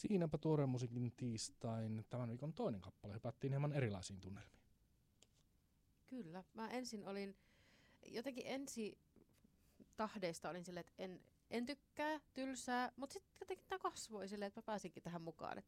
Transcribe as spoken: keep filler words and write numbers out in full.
Siinäpä tuoreen musiikin tiistain tämän viikon toinen kappale. Hypättiin hieman erilaisiin tunnelmiin. Kyllä. Mä ensin olin, jotenkin ensi tahdeista olin silleen, että en, en tykkää, tylsää, mutta sitten jotenkin tämä kasvoi silleen, että mä pääsinkin tähän mukaan. Et